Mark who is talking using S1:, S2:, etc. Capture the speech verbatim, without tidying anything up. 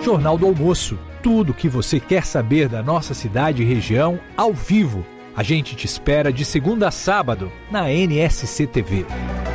S1: Jornal do Almoço. Tudo o que você quer saber da nossa cidade e região, ao vivo. A gente te espera de segunda a sábado, na N S C T V.